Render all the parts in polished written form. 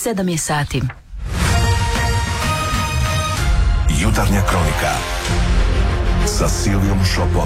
7 je sati. Jutarnja kronika sa Silvijom Šopom.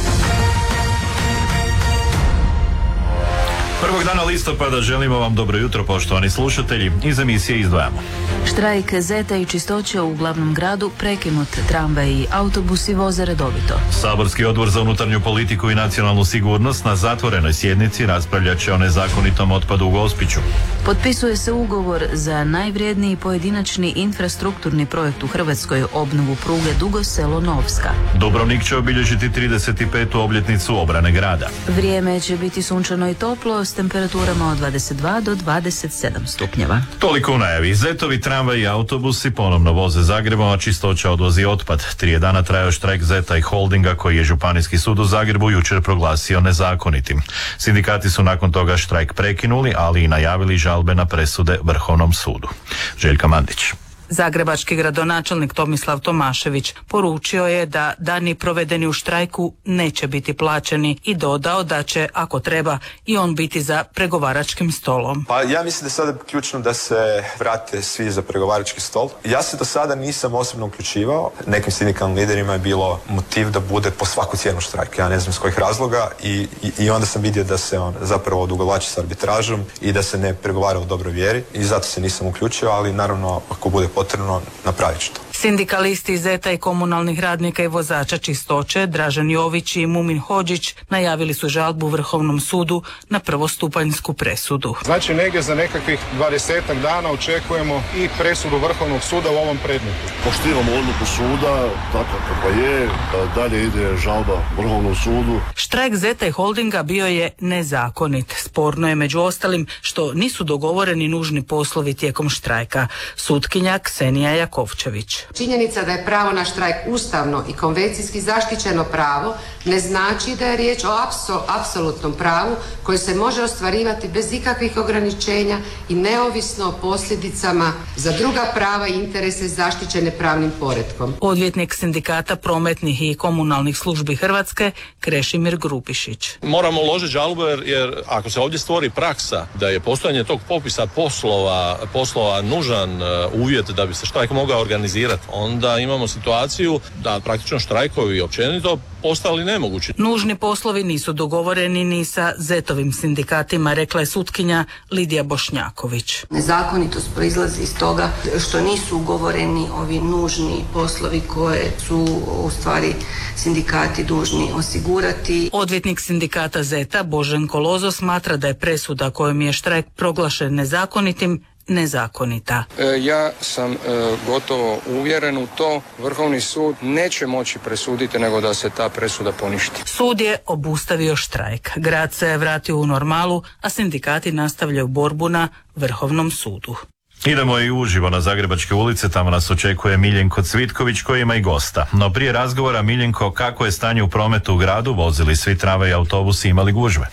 Prvog dana listopada želimo vam dobro jutro, poštovani slušatelji. Iz emisije izdvajamo. Štrajk Zeta i čistoće u glavnom gradu prekinut, tramvaj i autobusi voze redovito. Saborski odbor za unutarnju politiku i nacionalnu sigurnost na zatvorenoj sjednici raspravljat će o nezakonitom otpadu u Gospiću. Potpisuje se ugovor za najvrijedniji pojedinačni infrastrukturni projekt u Hrvatskoj, obnovu pruge Dugo Selo-Novska. Dubrovnik će obilježiti 35. obljetnicu obrane grada. Vrijeme će biti sunčano i toplo s temperaturama od 22 do 27 stupnjeva. Toliko u najavi. Zetovi, tramvaj i autobusi ponovno voze Zagrebom, a čistoća odvozi otpad. 3 dana trajao štrajk Zeta i Holdinga koji je Županijski sud u Zagrebu jučer proglasio nezakonitim. Sindikati su nakon toga štrajk prekinuli, ali i najavili žalbe na presude Vrhovnom sudu. Željka Mandić. Zagrebački gradonačelnik Tomislav Tomašević poručio je da dani provedeni u štrajku neće biti plaćeni i dodao da će, ako treba, i on biti za pregovaračkim stolom. Pa ja mislim da je sada ključno da se vrate svi za pregovarački stol. Ja se do sada nisam osobno uključivao. Nekim sindikalnim liderima je bilo motiv da bude po svaku cijenu štrajk. Ja ne znam s kojih razloga i onda sam vidio da se on zapravo odugovlači s arbitražom i da se ne pregovara u dobroj vjeri i zato se nisam uključio, ali naravno ako bude potrebno napravit ću to. Sindikalisti Zeta i komunalnih radnika i vozača čistoće Dražen Jović i Mumin Hodžić najavili su žalbu Vrhovnom sudu na prvostupanjsku presudu. Znači negdje za nekakvih 20 dana očekujemo i presudu Vrhovnog suda u ovom predmetu. Poštivamo odluku suda, tako kako je, dalje ide žalba Vrhovnom sudu. Štrajk Zeta i Holdinga bio je nezakonit. Sporno je među ostalim što nisu dogovoreni nužni poslovi tijekom štrajka. Sutkinja Ksenija Jakovčević. Činjenica da je pravo na štrajk ustavno i konvencijski zaštićeno pravo ne znači da je riječ o apsolutnom pravu koje se može ostvarivati bez ikakvih ograničenja i neovisno o posljedicama za druga prava i interese zaštićene pravnim poretkom. Odvjetnik sindikata prometnih i komunalnih službi Hrvatske Krešimir Grubišić. Moramo uložiti žalbu jer ako se ovdje stvori praksa da je postojanje tog popisa poslova nužan uvjet da bi se štrajk mogao organizirati, onda imamo situaciju da praktično štrajkovi općenito postali nemogući. Nužni poslovi nisu dogovoreni ni sa Zetovim sindikatima, rekla je sutkinja Lidija Bošnjaković. Nezakonitost proizlazi iz toga što nisu ugovoreni ovi nužni poslovi koje su u stvari sindikati dužni osigurati. Odvjetnik sindikata Zeta Boženko Lozo smatra da je presuda kojom je štrajk proglašen nezakonitim nezakonita. Ja sam gotovo uvjeren u to. Vrhovni sud neće moći presuditi nego da se ta presuda poništi. Sud je obustavio štrajk. Grad se je vratio u normalu, a sindikati nastavljaju borbu na Vrhovnom sudu. Idemo i uživo na Zagrebačke ulice, tamo nas očekuje Miljenko Cvitković koji ima i gosta. No prije razgovora, Miljenko, kako je stanje u prometu u gradu? Vozili svi tramvaj i autobusi, imali gužve?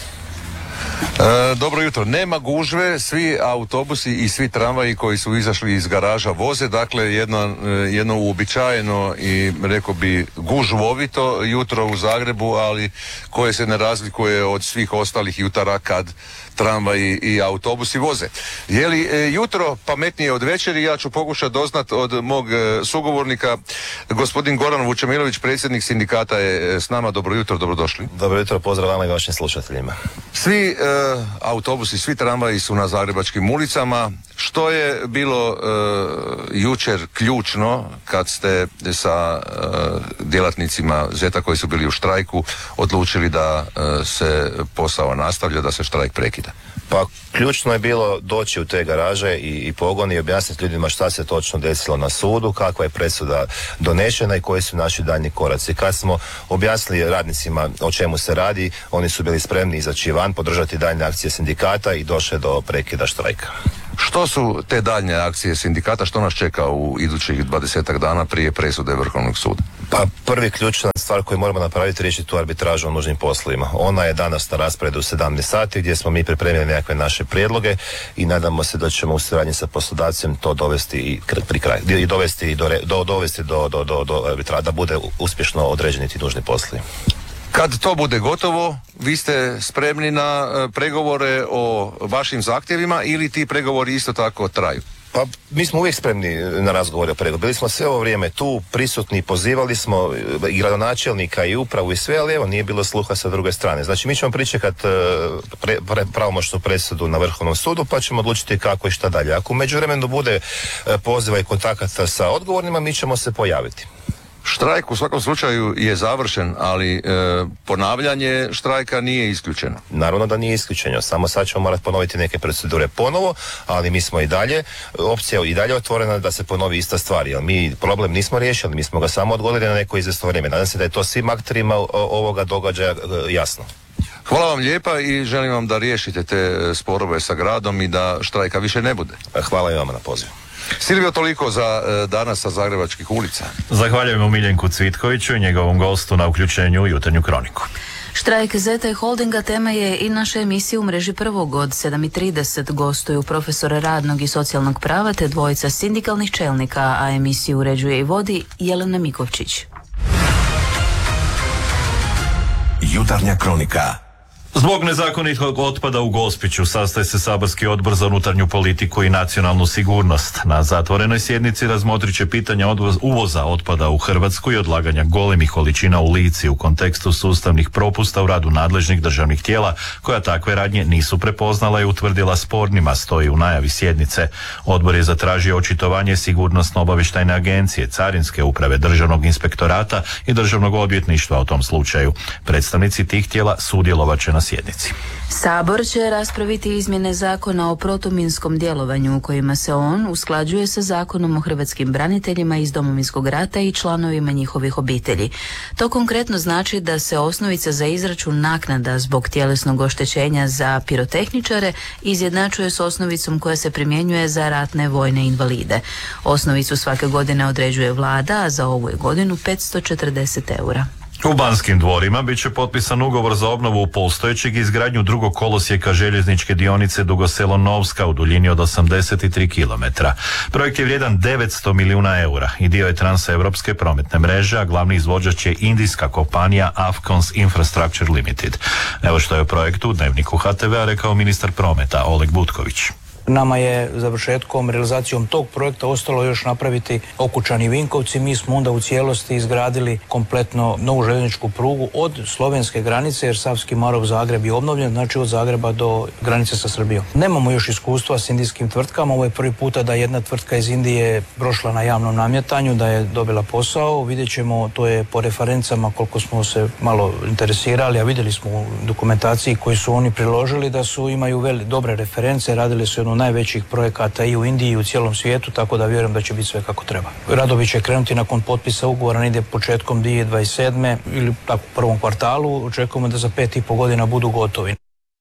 Dobro jutro. Nema gužve, svi autobusi i svi tramvaji koji su izašli iz garaža voze, dakle jedno uobičajeno i rekao bi gužvovito jutro u Zagrebu, ali koje se ne razlikuje od svih ostalih jutara kad tramvaji i autobusi voze. Je li jutro pametnije od večeri? Ja ću pokušati doznat od mog sugovornika. Gospodin Goran Vučemilović, predsjednik sindikata, je s nama. Dobro jutro, dobrodošli. Dobro jutro, pozdrav vama i vašim slušateljima. Svi autobusi, svi tramvaji su na zagrebačkim ulicama. Što je bilo jučer ključno kad ste sa djelatnicima Zeta koji su bili u štrajku odlučili da se posao nastavlja, da se štrajk prekida? Pa ključno je bilo doći u te garaže i pogon i objasniti ljudima šta se točno desilo na sudu, kakva je presuda donešena i koji su naši daljnji koraci. Kad smo objasnili radnicima o čemu se radi, oni su bili spremni izaći van, podržati daljnje akcije sindikata i došle do prekida štrajka. Što su te daljnje akcije sindikata, što nas čeka u idućih 20 dana prije presude Vrhovnog suda? Pa prvi ključna stvar koju moramo napraviti je riješiti tu arbitražu o nužnim poslovima. Ona je danas na rasporedu u 17 sati gdje smo mi pripremili nekakve naše prijedloge i nadamo se da ćemo u suradnji sa poslodavcem to dovesti i pri kraju i dovesti do arbitraža da bude uspješno određeni ti nužni poslovi. Kad to bude gotovo, vi ste spremni na pregovore o vašim zahtjevima ili ti pregovori isto tako traju? Pa mi smo uvijek spremni na razgovore o pregovoru. Bili smo sve ovo vrijeme tu prisutni, pozivali smo i gradonačelnika i upravu i sve, ali evo nije bilo sluha sa druge strane. Znači mi ćemo pričekat pravomoćnu presudu na Vrhovnom sudu pa ćemo odlučiti kako i šta dalje. Ako u međuvremenu bude poziva i kontakata sa odgovornima, mi ćemo se pojaviti. Štrajk u svakom slučaju je završen, ali ponavljanje štrajka nije isključeno. Naravno da nije isključeno, samo sad ćemo morati ponoviti neke procedure ponovo, ali mi smo i dalje, opcija i dalje otvorena da se ponovi ista stvar, jer mi problem nismo riješili, mi smo ga samo odgodili na neko izvjesno vrijeme. Nadam se da je to svim akterima ovoga događaja jasno. Hvala vam lijepa i želim vam da riješite te sporove sa gradom i da štrajka više ne bude. Hvala i vama na pozivu. Silvio, toliko za danas sa zagrebačkih ulica. Zahvaljujemo Miljenku Cvitkoviću i njegovom gostu na uključenju u Jutarnju kroniku. Štrajk Zeta i Holdinga tema je i naše emisije u mreži Prvog od 7:30. Gostuju profesora radnog i socijalnog prava te dvojica sindikalnih čelnika, a emisiju uređuje i vodi Jelena Mikovčić. Jutarnja kronika. Zbog nezakonitog otpada u Gospiću sastaje se saborski odbor za unutarnju politiku i nacionalnu sigurnost. Na zatvorenoj sjednici razmotrit će pitanja uvoza otpada u Hrvatsku i odlaganja golemih količina u Lici u kontekstu sustavnih propusta u radu nadležnih državnih tijela koja takve radnje nisu prepoznala i utvrdila spornima, stoji u najavi sjednice. Odbor je zatražio očitovanje Sigurnosno-obavještajne agencije, Carinske uprave, Državnog inspektorata i Državnog odvjetništva o tom slučaju. Predstavnici tih tijela sudjelovat će na sjednici. Sabor će raspraviti izmjene zakona o protuminskom djelovanju u kojima se on usklađuje sa Zakonom o hrvatskim braniteljima iz Domovinskog rata i članovima njihovih obitelji. To konkretno znači da se osnovica za izračun naknada zbog tjelesnog oštećenja za pirotehničare izjednačuje s osnovicom koja se primjenjuje za ratne vojne invalide. Osnovicu svake godine određuje vlada, a za ovu je godinu 540 eura. U Banskim dvorima bit će potpisan ugovor za obnovu postojećeg i izgradnju drugog kolosijeka željezničke dionice Dugo Selo-Novska u duljini od 83 km. Projekt je vrijedan 900 milijuna eura i dio je transeuropske prometne mreže, a glavni izvođač je indijska kompanija Afcons Infrastructure Limited. Evo što je o projektu u Dnevniku HTV-a rekao ministar prometa Oleg Butković. Nama je završetkom, realizacijom tog projekta ostalo još napraviti Okučani i Vinkovci. Mi smo onda u cijelosti izgradili kompletno novu željezničku prugu od slovenske granice, jer Savski Marof-Zagreb je obnovljen, znači od Zagreba do granice sa Srbijom. Nemamo još iskustva s indijskim tvrtkama, ovo je prvi puta da jedna tvrtka iz Indije prošla na javnom namjetanju, da je dobila posao. Vidjet ćemo, to je po referencama koliko smo se malo interesirali, a vidjeli smo u dokumentaciji koju su oni priložili da su imaju dobre reference, radili su jednu najvećih projekata i u Indiji i u cijelom svijetu, tako da vjerujem da će biti sve kako treba. Radovi će krenuti nakon potpisa ugovora, negdje početkom 2027. ili tako u prvom kvartalu. Očekujemo da za 5,5 godina budu gotovi.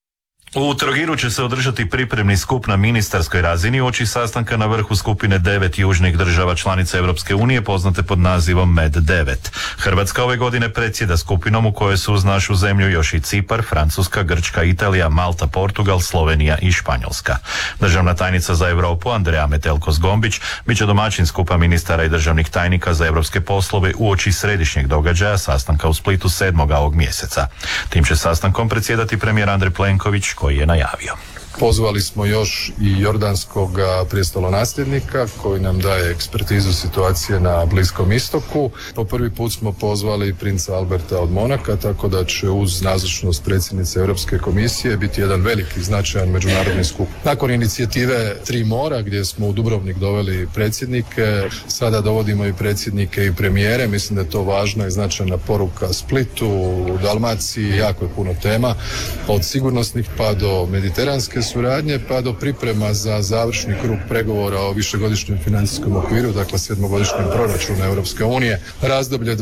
U Trogiru će se održati pripremni skup na ministarskoj razini uoči sastanka na vrhu skupine 9 južnih država članica Europske unije poznate pod nazivom MED9. Hrvatska ove godine predsjeda skupinom u kojoj su uz našu zemlju još i Cipar, Francuska, Grčka, Italija, Malta, Portugal, Slovenija i Španjolska. Državna tajnica za Europu Andreja Metelko-Zgombić bit će domaćin skupa ministara i državnih tajnika za europske poslove uoči središnjeg događaja sastanka u Splitu 7. ovog mjeseca. Tim će sastankom predsjedati premijer Andrej Plenković koji je najavio. Pozvali smo još i jordanskog prijestolonasljednika koji nam daje ekspertizu situacije na Bliskom istoku. Po prvi put smo pozvali princa Alberta od Monaka, tako da će uz nazočnost predsjednice Europske komisije biti jedan veliki značajan međunarodni skup. Nakon inicijative Tri mora gdje smo u Dubrovnik doveli predsjednike, sada dovodimo i predsjednike i premijere. Mislim da je to važna i značajna poruka Splitu, u Dalmaciji, jako je puno tema, od sigurnosnih pa do mediteranske suradnje pa do priprema za završni krug pregovora o višegodišnjem financijskom okviru, dakle 7-godišnjem proračunu Europske unije, razdoblje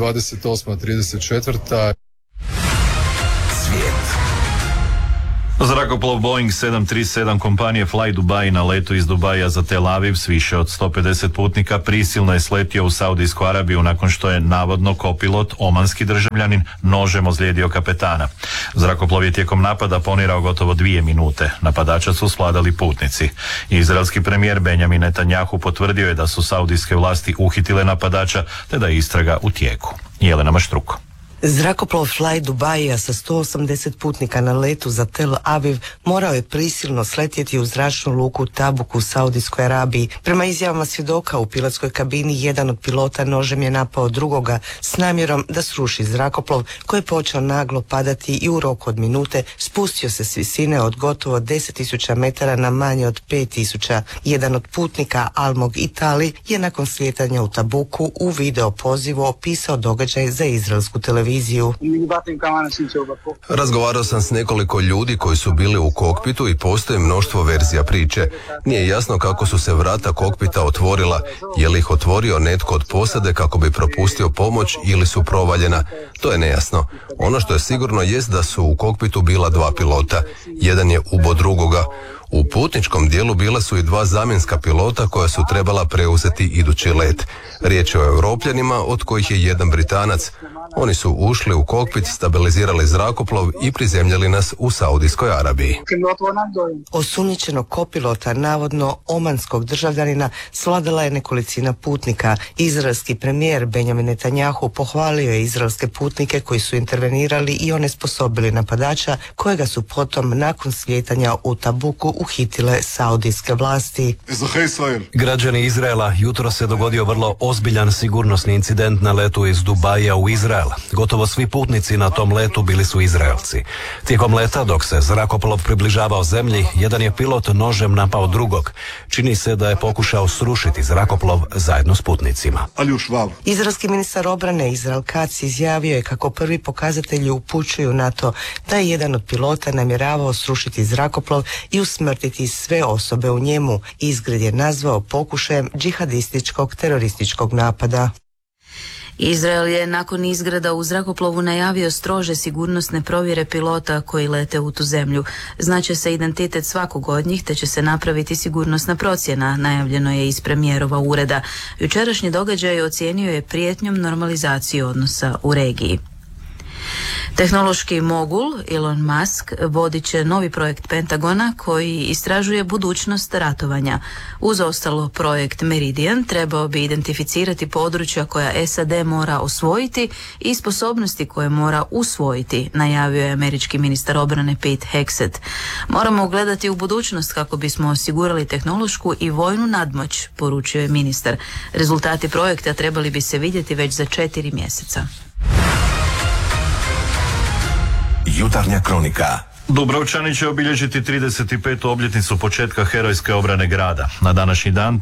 28-34. Zrakoplov Boeing 737 kompanije Fly Dubai na letu iz Dubaja za Tel Aviv s više od 150 putnika prisilno je sletio u Saudijsku Arabiju nakon što je navodno kopilot, omanski državljanin, nožem ozlijedio kapetana. Zrakoplov je tijekom napada ponirao gotovo 2 minute. Napadača su svladali putnici. Izraelski premijer Benjamin Netanjahu potvrdio je da su saudijske vlasti uhitile napadača te da je istraga u tijeku. Jelena Maštruko. Zrakoplov Fly Dubaija sa 180 putnika na letu za Tel Aviv morao je prisilno sletjeti u zračnu luku Tabuk u Saudijskoj Arabiji. Prema izjavama svjedoka, u pilotskoj kabini jedan od pilota nožem je napao drugoga s namjerom da sruši zrakoplov koji je počeo naglo padati i u roku od minute spustio se s visine od gotovo 10.000 metara na manje od 5.000. Jedan od putnika, Almog Itali, je nakon slijetanja u Tabuku u video pozivu opisao događaj za izraelsku televiziju. Razgovarao sam s nekoliko ljudi koji su bili u kokpitu i postoji mnoštvo verzija priče. Nije jasno kako su se vrata kokpita otvorila, je li ih otvorio netko od posade kako bi propustio pomoć ili su provaljena. To je nejasno. Ono što je sigurno jest da su u kokpitu bila dva pilota. Jedan je ubo drugoga. U putničkom dijelu bila su i dva zamjenska pilota koja su trebala preuzeti idući let. Riječ je o Europljanima, od kojih je jedan Britanac. Oni su ušli u kokpit, stabilizirali zrakoplov i prizemljali nas u Saudijskoj Arabiji. Osumnjičenog kopilota, navodno omanskog državljanina, svladala je nekolicina putnika. Izraelski premijer Benjamin Netanjahu pohvalio je izraelske putnike koji su intervenirali i onesposobili napadača, kojega su potom nakon slijetanja u Tabuku uhitile saudijske vlasti. Građani Izraela, jutro se dogodio vrlo ozbiljan sigurnosni incident na letu iz Dubaija u Izrael. Gotovo svi putnici na tom letu bili su Izraelci. Tijekom leta, dok se zrakoplov približavao zemlji, jedan je pilot nožem napao drugog. Čini se da je pokušao srušiti zrakoplov zajedno s putnicima. Izraelski ministar obrane Izrael Katz izjavio je kako prvi pokazatelji upućuju na to da je jedan od pilota namjeravao srušiti zrakoplov i usmrtiti sve osobe u njemu. Izgred je nazvao pokušajem džihadističkog terorističkog napada. Izrael je nakon izgreda u zrakoplovu najavio strože sigurnosne provjere pilota koji lete u tu zemlju. Znaće se identitet svakog od njih te će se napraviti sigurnosna procjena, najavljeno je iz premijerova ureda. Jučerašnji događaj ocijenio je prijetnjom normalizaciju odnosa u regiji. Tehnološki mogul Elon Musk vodit će novi projekt Pentagona koji istražuje budućnost ratovanja. Uz ostalo, projekt Meridian trebao bi identificirati područja koja SAD mora osvojiti i sposobnosti koje mora usvojiti, najavio je američki ministar obrane Pete Hegseth. Moramo ugledati u budućnost kako bismo osigurali tehnološku i vojnu nadmoć, poručio je ministar. Rezultati projekta trebali bi se vidjeti već za 4 mjeseca. Jutarnja kronika. Dubrovčani će obilježiti 35. obljetnicu početka herojske obrane grada. Na današnji dan,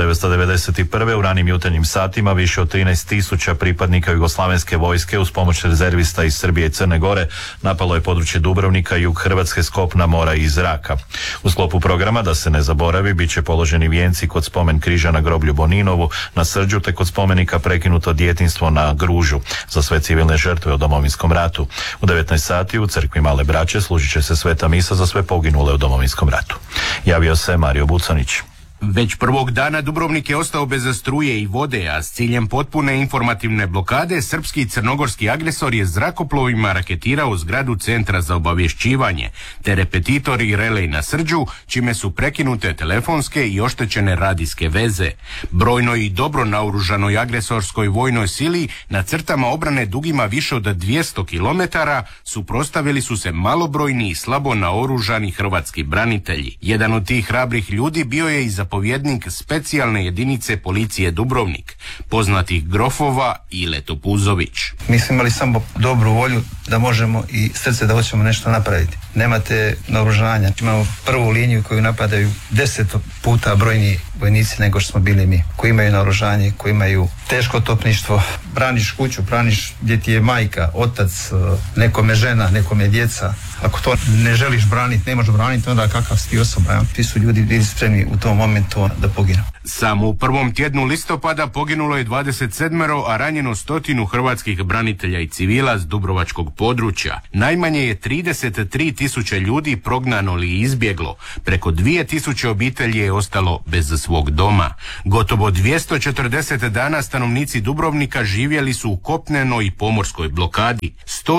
1991. u ranim jutarnjim satima, više od 13.000 pripadnika jugoslavenske vojske uz pomoć rezervista iz Srbije i Crne Gore napalo je područje Dubrovnika, jug Hrvatske, s kopna, mora i zraka. U sklopu programa, da se ne zaboravi, bit će položeni vijenci kod spomen križa na groblju Boninovu, na Srđu, te kod spomenika Prekinuto djetinjstvo na Gružu za sve civilne žrtve u Domovinskom ratu. U 19 sati u crkvi Male Braće služit će se sveta misa za sve poginule u Domovinskom ratu. Javio se Mario Bucanić. Već prvog dana Dubrovnik je ostao bez struje i vode, a s ciljem potpune informativne blokade srpski i crnogorski agresor je zrakoplovima raketirao zgradu Centra za obavješćivanje, te repetitor i relej na Srđu, čime su prekinute telefonske i oštećene radijske veze. Brojnoj i dobro naoružanoj agresorskoj vojnoj sili na crtama obrane dugima više od 200 km suprotstavili su se malobrojni i slabo naoružani hrvatski branitelji. Jedan od tih hrabrih ljudi bio je i zapovjednik specijalne jedinice policije Dubrovnik, poznatih grofova Ile Topuzović. Mi smo imali samo dobru volju da možemo i srce da hoćemo nešto napraviti. Nemate naoružanja. Imamo prvu liniju koju napadaju 10 puta brojniji vojnici nego što smo bili mi, koji imaju naoružanje, koji imaju teško topništvo. Braniš kuću, braniš gdje ti je majka, otac, nekome žena, nekome djeca. Ako to ne želiš braniti, ne možeš braniti, onda kakav si ti osoba. Ti su ljudi bili spremni u tom momentu da poginu. Samo u prvom tjednu listopada poginulo je 27, a ranjeno 100 hrvatskih branitelja i civila s dubrovačkog područja. Najmanje je 33.000 ljudi prognano ili izbjeglo. Preko 2.000 obitelji je ostalo bez svog doma. Gotovo 240 dana stanovnici Dubrovnika živjeli su u kopnenoj i pomorskoj blokadi.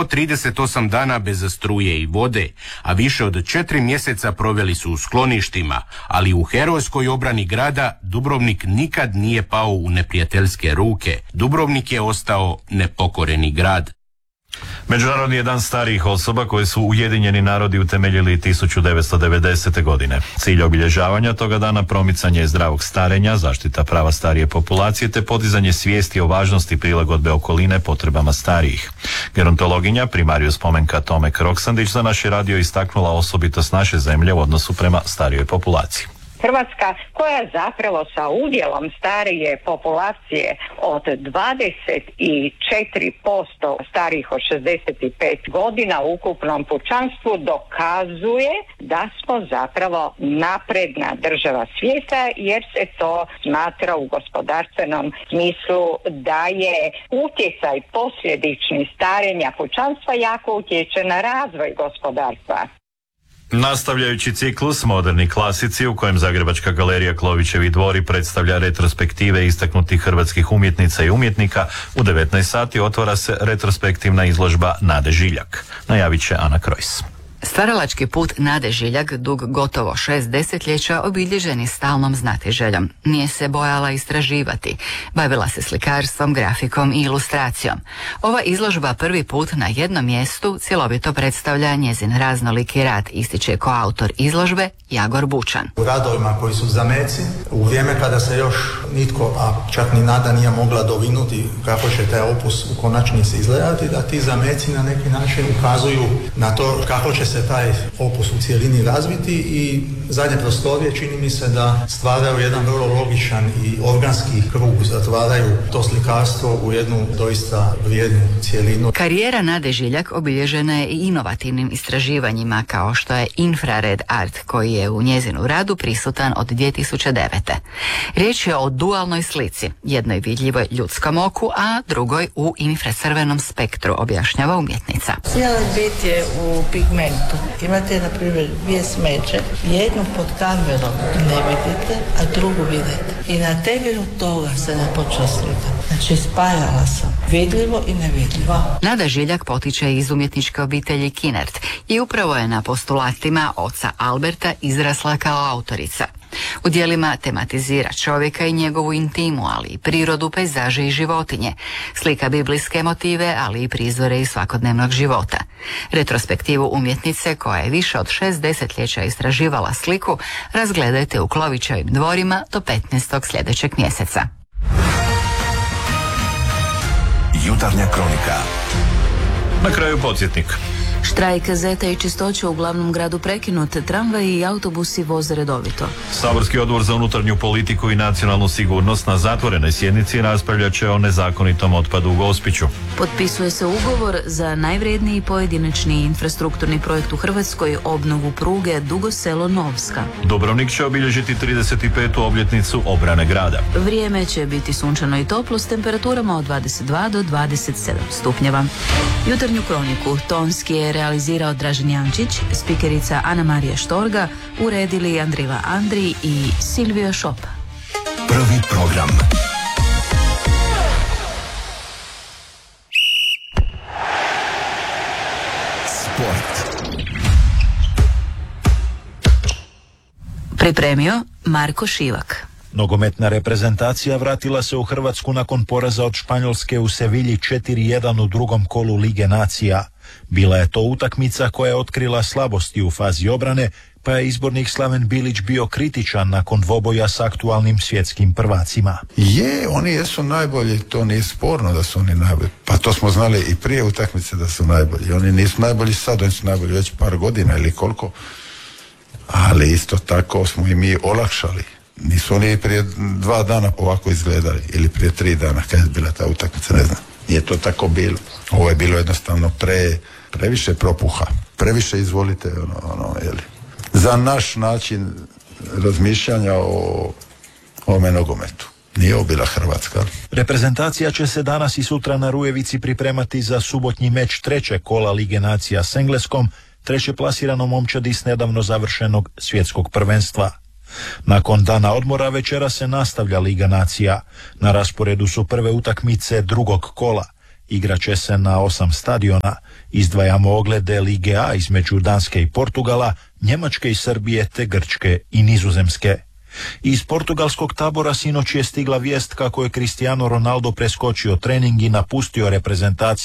138 dana bez struje i vode, a više od 4 mjeseca proveli su u skloništima, ali u herojskoj obrani grada Dubrovnik nikad nije pao u neprijateljske ruke. Dubrovnik je ostao nepokoreni grad. Međunarodni je dan starijih osoba koje su Ujedinjeni narodi utemeljili 1990. godine. Cilj obilježavanja toga dana promicanje zdravog starenja, zaštita prava starije populacije te podizanje svijesti o važnosti prilagodbe okoline potrebama starijih. Gerontologinja primarijus spomenka Tome Kroksandić za naš je radio istaknula osobitost naše zemlje u odnosu prema starijoj populaciji. Hrvatska, koja je zapravo sa udjelom starije populacije od 24% starijih od 65 godina u ukupnom pučanstvu, dokazuje da smo zapravo napredna država svijeta, jer se to smatra u gospodarstvenom smislu da je utjecaj posljedični starenja pučanstva jako utječe na razvoj gospodarstva. Nastavljajući ciklus Moderni klasici u kojem Zagrebačka galerija Klovićevi dvori predstavlja retrospektive istaknutih hrvatskih umjetnica i umjetnika, u 19 sati otvara se retrospektivna izložba Nade Žiljak. Najavit će Ana Krojs. Stvaralački put Nade Žiljak, dug gotovo 6 desetljeća, obilježen je stalnom znatiželjom. Nije se bojala istraživati. Bavila se slikarstvom, grafikom i ilustracijom. Ova izložba prvi put na jednom mjestu cjelovito predstavlja njezin raznoliki rad, ističe koautor izložbe Jagor Bučan. U radovima koji su zameci, u vrijeme kada se još nitko, a čak ni Nada nije mogla dovinuti kako će taj opus u konačnici izgledati, da ti zameci na neki način ukazuju na to kako će se taj opus u cijelini razviti, i zadnje prostorije čini mi se da stvaraju jedan vrlo logičan i organski krug, zatvaraju to slikarstvo u jednu doista vrijednu cijelinu. Karijera Nade Žiljak obilježena je i inovativnim istraživanjima kao što je infrared art, koji je u njezinu radu prisutan od 2009. Riječ je o dualnoj slici, jednoj vidljivoj ljudskom oku, a drugoj u infracrvenom spektru, objašnjava umjetnica. Cijela bit je u pigmentu. Imate, na primjer, dvije smeće, jednu pod kamerom ne vidite, a drugu vidite. I na temelju toga se ne počela slika. Znači, spajala sam vidljivo i nevidljivo. Nada Žiljak potiče iz umjetničke obitelji Kinert i upravo je na postulatima oca Alberta izrasla kao autorica. U djelima tematizira čovjeka i njegovu intimu, ali i prirodu, pejzaže i životinje. Slika biblijske motive, ali i prizore iz svakodnevnog života. Retrospektivu umjetnice, koja je više od 6 desetljeća istraživala sliku, razgledajte u Klovićevim dvorima do 15. sljedećeg mjeseca. Jutarnja kronika. Na kraju podsjetnik. Štrajk Zeta i Čistoće u glavnom gradu prekinut, tramvaji i autobusi voze redovito. Saborski odbor za unutarnju politiku i nacionalnu sigurnost na zatvorenoj sjednici raspravljat će o nezakonitom otpadu u Gospiću. Potpisuje se ugovor za najvrijedniji pojedinačni infrastrukturni projekt u Hrvatskoj, obnovu pruge Dugo Selo-Novska. Dubrovnik će obilježiti 35. obljetnicu obrane grada. Vrijeme će biti sunčano i toplo s temperaturama od 22 do 27 stupnjeva. Jutarnju kroniku tonski je realizirao Dražen Jančić, spikerica Ana Marija Štorga, uredili Andrila Andri i Silvio Šopa. Prvi program. Sport. Pripremio Marko Šivak. Nogometna reprezentacija vratila se u Hrvatsku nakon poraza od Španjolske u Sevilji 4-1 u drugom kolu Lige nacija. Bila je to utakmica koja je otkrila slabosti u fazi obrane, pa je izbornik Slaven Bilić bio kritičan nakon dvoboja s aktualnim svjetskim prvacima. Oni jesu najbolji, to nije sporno da su oni najbolji. Pa to smo znali i prije utakmice da su najbolji. Oni nisu najbolji sad, oni su najbolji već par godina ili koliko. Ali isto tako smo i mi olakšali. Nisu oni prije 2 dana ovako izgledali, ili prije 3 dana kad je bila ta utakmica, ne znam. Nije to tako bilo. Ovo je bilo jednostavno previše propuha. Previše izvolite, jeli. Za naš način razmišljanja o ovome nogometu. Nije ovo bila Hrvatska. Reprezentacija će se danas i sutra na Rujevici pripremati za subotnji meč 3. kola Lige nacija s Engleskom, 3. plasiranom momčadi s nedavno završenog svjetskog prvenstva. Nakon dana odmora večera se nastavlja Liga nacija. Na rasporedu su prve utakmice drugog kola. Igraće se na 8 stadiona. Izdvajamo oglede Lige A između Danske i Portugala, Njemačke i Srbije te Grčke i Nizozemske. Iz portugalskog tabora sinoć je stigla vijest kako je Cristiano Ronaldo preskočio trening i napustio reprezentaciju.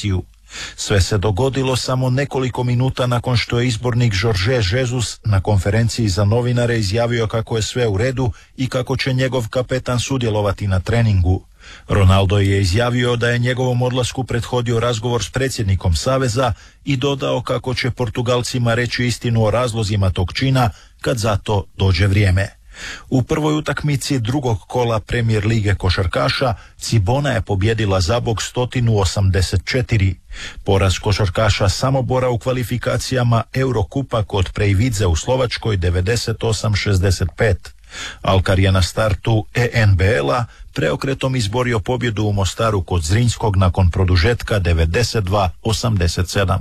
Sve se dogodilo samo nekoliko minuta nakon što je izbornik Jorge Jesus na konferenciji za novinare izjavio kako je sve u redu i kako će njegov kapetan sudjelovati na treningu. Ronaldo je izjavio da je njegovom odlasku prethodio razgovor s predsjednikom Saveza i dodao kako će Portugalcima reći istinu o razlozima tog čina kad za to dođe vrijeme. U prvoj utakmici drugog kola Premier lige košarkaša Cibona je pobjedila Zabok 184. Poraz košarkaša Samobora u kvalifikacijama Eurokupa kod Prejvidze u Slovačkoj 98-65. Alkar je na startu ENBL-a preokretom izborio pobjedu u Mostaru kod Zrinjskog nakon produžetka 92-87.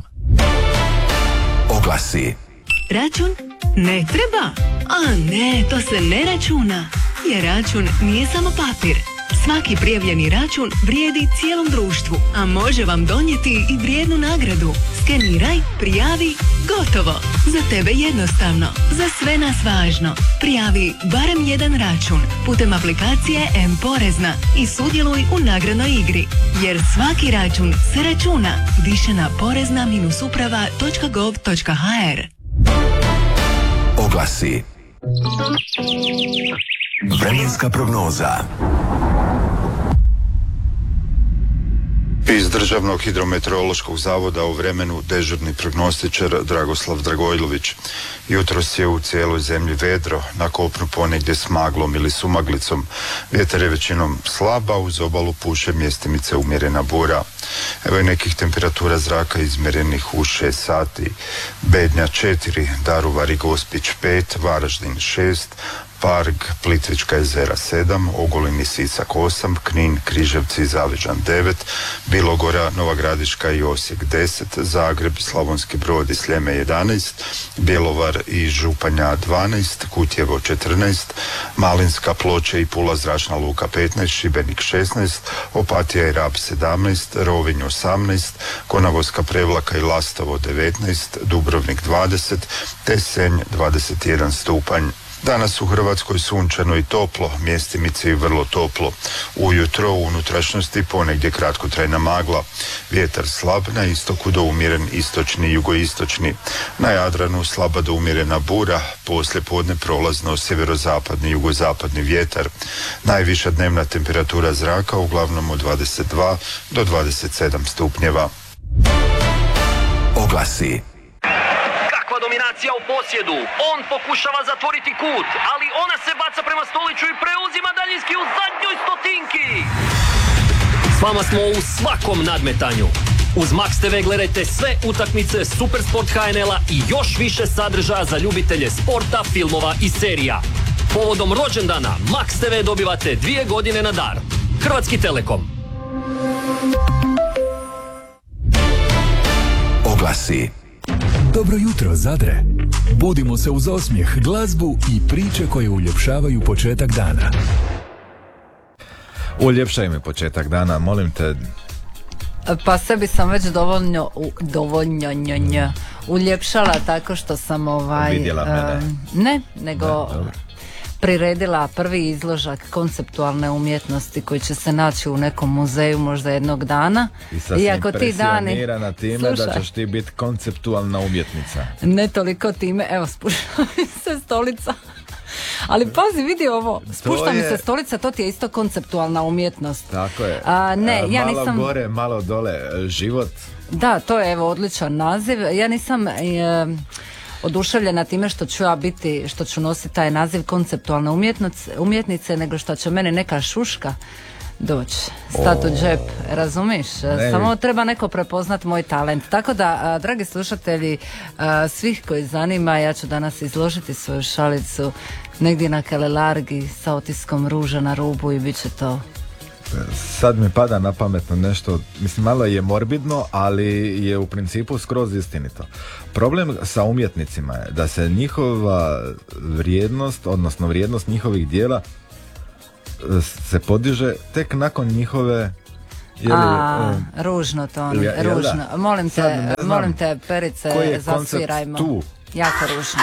Oglasi. Račun? Ne treba. A ne, to se ne računa. Jer račun nije samo papir. Svaki prijavljeni račun vrijedi cijelom društvu, a može vam donijeti i vrijednu nagradu. Skeniraj, prijavi, gotovo. Za tebe jednostavno, za sve nas važno. Prijavi barem jedan račun putem aplikacije M-Porezna i sudjeluj u nagradnoj igri. Jer svaki račun se računa. Više na porezna-uprava.gov.hr. Oglasi. Vremenska prognoza. Iz Državnog hidrometeorološkog zavoda u vremenu dežurni prognostičar Dragoslav Dragojlović. Jutros je u cijeloj zemlji vedro, na kopnu ponegdje s maglom ili sumaglicom. Vjetar je većinom slaba, uz obalu puše mjestimice umjerena bura. Evo je nekih temperatura zraka izmjerenih u 6 sati. Bednja 4, Daruvar i Gospić 5, Varaždin 6, Parg, Plitvička jezera 7, Ogulin i Sisak 8, Knin, Križevci i Zavižan 9, Bilogora, Nova Gradiška i Osijek 10, Zagreb, Slavonski Brod i Sljeme 11, Bjelovar i Županja 12, Kutjevo 14, Malinska, Ploče i Pula zračna luka 15, Šibenik 16, Opatija i Rab 17, Rovinj 18, Konavolska Prevlaka i Lastovo 19, Dubrovnik 20, te Senj 21 stupanj. Danas u Hrvatskoj sunčano i toplo, mjestimice i vrlo toplo. Ujutro u unutrašnjosti ponegdje kratkotrajna magla. Vjetar slab, na istoku do umjeren istočni i jugoistočni. Na Jadranu slaba do umjerena bura, poslije podne prolazno sjeverozapadni i jugozapadni vjetar. Najviša dnevna temperatura zraka uglavnom od 22 do 27 stupnjeva. Oglasi. Dominacija u posjedu, on pokušava zatvoriti kut, ali ona se baca prema Stoliću i preuzima daljinski u zadnjoj stotinki. S vama smo u svakom nadmetanju. Uz Max TV gledajte sve utakmice Supersport HNL-a i još više sadržaja za ljubitelje sporta, filmova i serija. Povodom rođendana Max TV dobivate 2 godine na dar. Hrvatski Telekom. Oglasi. Dobro jutro, Zadre. Budimo se uz osmijeh, glazbu i priče koje uljepšavaju početak dana. Uljepšaj mi početak dana, molim te. Pa sebi sam već dovoljno uljepšala tako što sam vidjela mene. Ne, nego priredila prvi izložak konceptualne umjetnosti koji će se naći u nekom muzeju možda jednog dana. I sad si impresionirana time da ćeš ti biti konceptualna umjetnica. Ne toliko time, evo spušta mi se stolica. Ali pazi, vidi ovo, spušta mi se stolica, to ti je isto konceptualna umjetnost. Tako je. Ja malo nisam... gore, malo dole, život. Da, to je evo odličan naziv. Ja nisam oduševljena time što ću ja biti, što ću nositi taj naziv konceptualne umjetnice, nego što će meni neka šuška doći, stati u džep, razumiješ? Samo treba neko prepoznat moj talent. Tako da, dragi slušatelji, svih koji zanima, ja ću danas izložiti svoju šalicu negdje na Kalelargi sa otiskom ruža na rubu i bit će to. Sad mi pada na pametno nešto, mislim malo je morbidno, ali je u principu skroz istinito. Problem sa umjetnicima je da se njihova vrijednost, odnosno vrijednost njihovih dijela se podiže tek nakon njihove... Ružno to, ružno. Molim te, Perice, zasvirajmo. Jako ružno.